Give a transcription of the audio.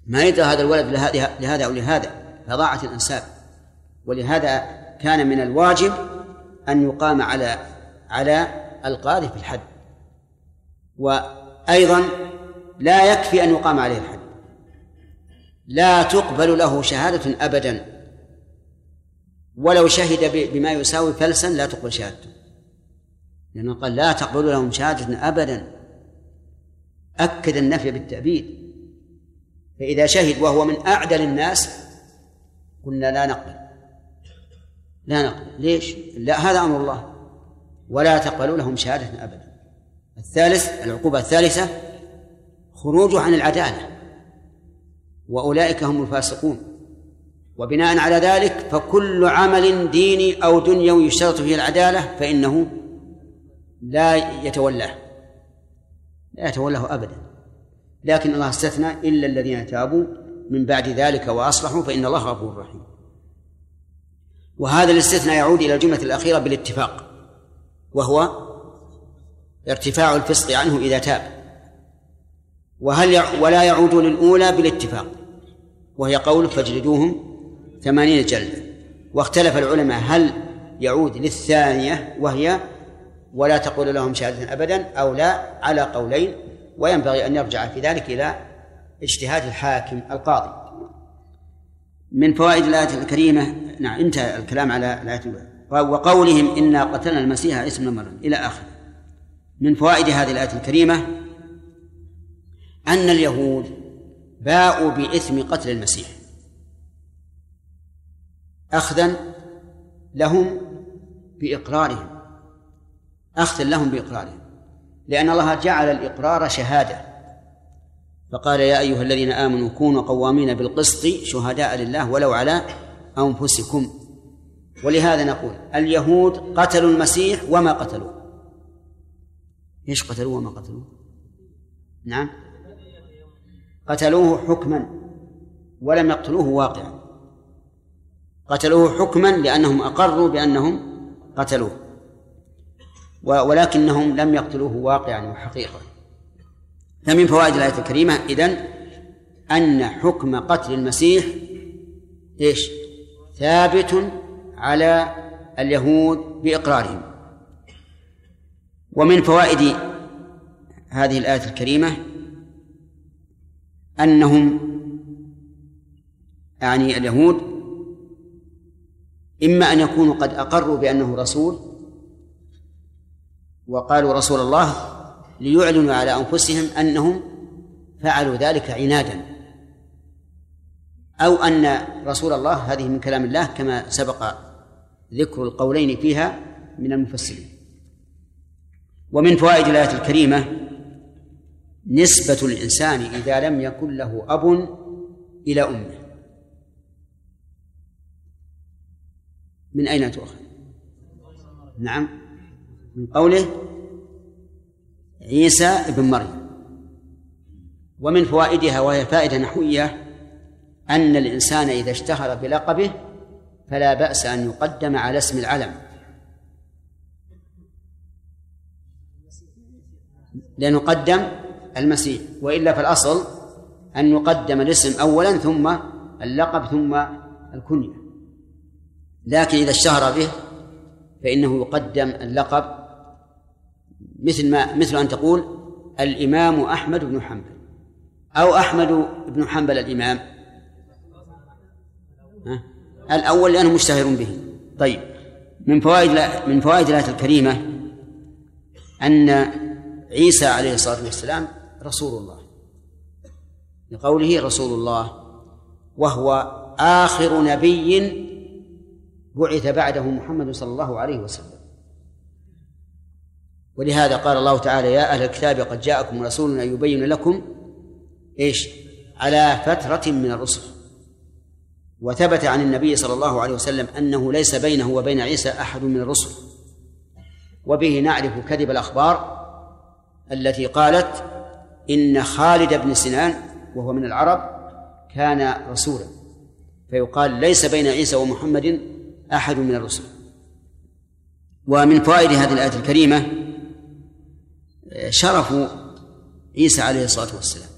ما يدرى هذا الولد لهذا أو لهذا، فضاعت الأنساب. ولهذا كان من الواجب أن يقام على القاذف الحد. وأيضا لا يكفي أن يقام عليه الحد، لا تقبل له شهادة أبدا، ولو شهد بما يساوي فلسا لا تقبل شهادته، لأنه قال لا تقبل لهم شهادة أبدا، أكد النفي بالتأبيد. فإذا شهد وهو من أعدل الناس قلنا لا نقبل. ليش؟ لا، هذا أمر الله، ولا تقبلوا لهم شهادة أبدا. العقوبة الثالثة خروجه عن العدالة، وأولئك هم الفاسقون. وبناء على ذلك فكل عمل ديني أو دنيوي يشترط فيه العدالة فإنه لا يتولاه أبدا. لكن الله استثنى إلا الذين تابوا من بعد ذلك وأصلحوا فإن الله غفور رحيم. وهذا الاستثناء يعود إلى الجملة الأخيرة بالاتفاق، وهو ارتفاع الفسق عنه إذا تاب، ولا يعود للأولى بالاتفاق، وهي قول فاجلدوهم 80 جلدة. واختلف العلماء هل يعود للثانية وهي ولا تقول لهم شهادة أبدا أو لا، على قولين، وينبغي أن يرجع في ذلك إلى اجتهاد الحاكم القاضي. من فوائد الآية الكريمة، انتهى الكلام على الآية الأولى، وقولهم إنا قتلنا المسيح عيسى ابن مريم إلى آخره. من فوائد هذه الآية الكريمة أن اليهود باءوا بإثم قتل المسيح أخذا لهم بإقرارهم، لأن الله جعل الإقرار شهادة، فقال يا أيها الذين آمنوا كونوا قوامين بالقسط شهداء لله ولو على أنفسكم. ولهذا نقول اليهود قتلوا المسيح وما قتلوه. إيش قتلوه وما قتلوه؟ نعم، قتلوه حكما ولم يقتلوه واقعا. قتلوه حكما لأنهم أقروا بأنهم قتلوه، ولكنهم لم يقتلوه واقعا وحقيقة. فمن فوائد الآية الكريمة إذن أن حكم قتل المسيح ثابت على اليهود بإقرارهم. ومن فوائد هذه الآية الكريمة أنهم اليهود إما أن يكونوا قد أقروا بأنه رسول وقالوا رسول الله ليعلنوا على أنفسهم أنهم فعلوا ذلك عنادا، أو أن رسول الله هذه من كلام الله كما سبق ذكر القولين فيها من المفسرين. ومن فوائد الآية الكريمة نسبة الإنسان إذا لم يكن له أب إلى أمه. من أين تؤخذ؟ نعم، من قوله عيسى ابن مريم. ومن فوائدها وهي فائدة نحوية أن الإنسان إذا اشتهر بلقبه فلا بأس أن يقدم على اسم العلم، لنقدم المسيح، وإلا فالأصل أن يقدم الاسم أولا ثم اللقب ثم الكنية. لكن إذا اشتهر به فإنه يقدم اللقب، مثل أن تقول الإمام أحمد بن حنبل أو أحمد بن حنبل الإمام، الأول لأنه مشتهر به. طيب، من فوائد الآية الكريمة أن عيسى عليه الصلاة والسلام رسول الله، لقوله رسول الله، وهو آخر نبي بعث بعده محمد صلى الله عليه وسلم. ولهذا قال الله تعالى يا أهل الكتاب قد جاءكم رسولنا يبين لكم على فترة من الرسل. وثبت عن النبي صلى الله عليه وسلم أنه ليس بينه وبين عيسى أحد من الرسل. وبه نعرف كذب الأخبار التي قالت إن خالد بن سنان وهو من العرب كان رسولا، فيقال ليس بين عيسى ومحمد أحد من الرسل. ومن فوائد هذه الآية الكريمة شرف عيسى عليه الصلاة والسلام،